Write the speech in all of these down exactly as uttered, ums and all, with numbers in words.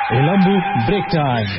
Elambu break time.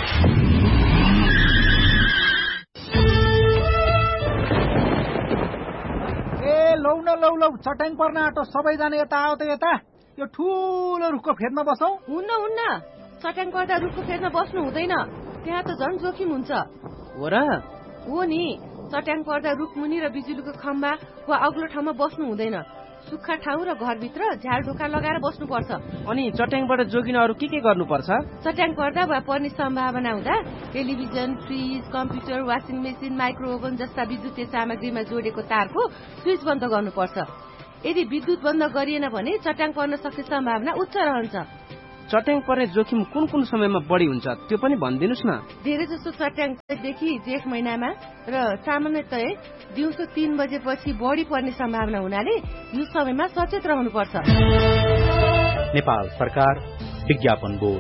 ए लौ न लौ लौ चट्याङ पर्न आँटो सबैजना यता आऊ त यता यो ठुलो रुखको फेदमा बसौँ। हुन्न हुन्न चट्याङ पर्दा रुखको फेदमा बस्नु हुँदैन, त्यहाँ त झन् जोखिम हुन्छ। हो र? हो नि, चट्याङ पर्दा रुखमुनि र बिजुलीको खम्बा वा अग्लो ठाउँमा बस्नु हुँदैन। सुक्खा ठाउँ र घरभित्र झ्याल ढोका लगाएर बस्नुपर्छ। अनि चट्याङबाट जोगिन अरू के के गर्नुपर्छ? चट्याङ पर्दा वा पर्ने सम्भावना हुँदा television, fridge, computer, washing machine, micro oven जस्ता विद्युतीय सामग्रीमा जोडेको तारको स्विच बन्द गर्नुपर्छ। यदि विद्युत बन्द गरिएन भने चट्याङ पर्न सक्ने सम्भावना उच्च रहन्छ। चट्याङ पर्ने जोखिम कुन कुन समयमा बढी हुन्छ त्यो पनि भनिदिनुस् न। धेरै जसो चट्याङदेखि जेठ महिनामा र सामान्यतया दिउँसो तीन बजेपछि बढी पर्ने सम्भावना हुनाले यो समयमा सचेत रहनुपर्छ। नेपाल सरकार विज्ञापन बोर्ड।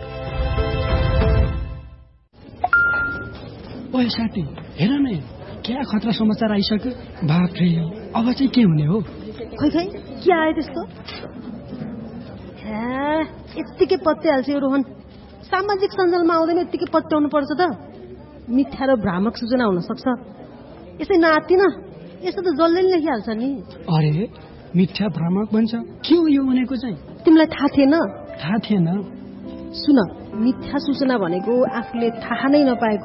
ओए साथी हेर न, क्या खतरा समाचार आइसक्यो। बाफ्रे, अब चाहिँ के हुने हो? खै खै के आयो त्यस्तो? यत्तिकै पत्याइहाल्छ यो रोहन। सामाजिक सञ्जालमा आउँदैन यत्तिकै पत्याउनु पर्छ त। मिथ्या र भ्रामक सूचना हुन सक्छ। यसै नातिन यस्तो त जसले नि लेखिहाल्छ नि। अरे मिथ्या भ्रामक भन्छ, के हो यो भनेको चाहिँ? तिमीलाई थाहा थिएन? थाहा थिएन। सुन, मिथ्या सूचना भनेको आफूले थाहा नै नपाएको